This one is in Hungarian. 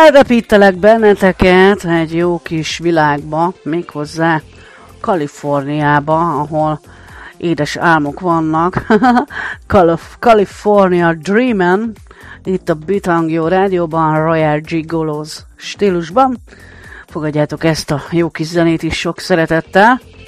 Elrepítelek benneteket egy jó kis világba, méghozzá Kaliforniába, ahol édes álmok vannak. California Dreamin', itt a Bitangio rádióban, Royal Gigolos stílusban. Fogadjátok ezt a jó kis zenét is sok szeretettel.